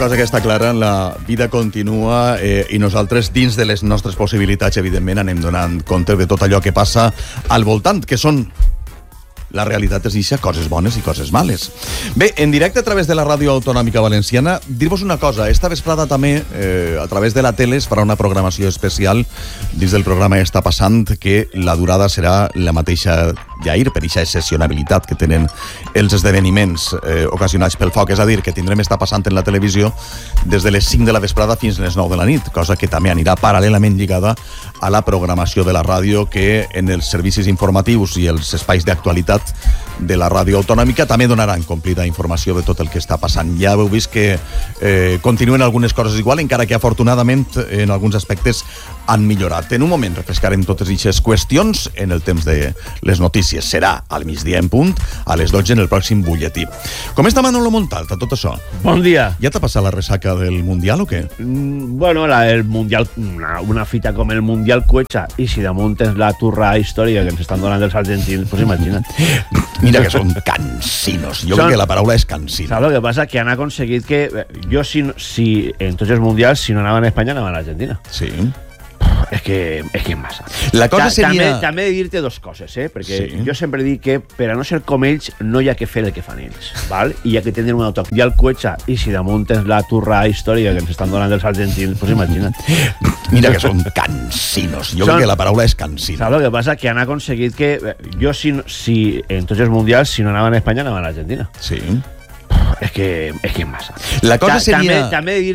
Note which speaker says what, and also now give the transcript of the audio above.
Speaker 1: cosa que està clara, la vida continua i nosaltres, dins de les nostres possibilitats, evidentment, anem donant compte de tot allò que passa al voltant, que són... La realitat és això, coses bones i coses males. Bé, en directe a través de la Ràdio Autonòmica Valenciana, dir-vos una cosa, esta vesprada també, a través de la tele, es farà una programació especial dins del programa Està Passant, que la durada serà la mateixa d'ahir, per aquesta excepcionalitat que tenen els esdeveniments ocasionats pel foc. És a dir, que tindrem Està Passant en la televisió des de les 5 de la vesprada fins a les 9 de la nit, cosa que també anirà paral·lelament lligada a la programació de la ràdio, que en els servicis informatius i els espais d'actualitat de la Ràdio Autonòmica també donaran complida informació de tot el que està passant. Ja heu vist que continuen algunes coses igual, encara que afortunadament en alguns aspectes han millorat. En un moment refrescarem totes aquestes qüestions en el temps de les notícies. Serà al migdia en punt, a les 12 en el pròxim butlletí. Com està Manolo Montalta, tot això?
Speaker 2: Bon dia.
Speaker 1: Ja t'ha passat la ressaca del Mundial o què?
Speaker 2: Bueno, el Mundial, una fita com el Mundial Cuecha, i si damunt tens la turra històrica que ens estan donant els argentins, pues imagina't.
Speaker 1: Mira que són cansinos. Jo crec que la paraula és cansino.
Speaker 2: Saps el que passa? Que han aconseguit que... Jo, si en tots els mundials, si no anaven a Espanya, anaven a Argentina.
Speaker 1: Sí.
Speaker 2: És que és massa.
Speaker 1: La cosa seria...
Speaker 2: També he de dir-te dues coses, perquè jo sempre dic que per a no ser com ells no hi ha que fer el que fan ells, val? I hi ha que tenir un autoc. I el Cuecha, i si damunt tens la turra històrica que ens estan donant els argentins, pues imagina't.
Speaker 1: Mira que són cansinos. Jo crec que la paraula és cansino.
Speaker 2: Saps el que passa? Que han aconseguit que... Jo, si en tots els mundials, si no anaven a Espanya, anaven a Argentina.
Speaker 1: Sí.
Speaker 2: És que és massa.
Speaker 1: La cosa seria...
Speaker 2: També he de dir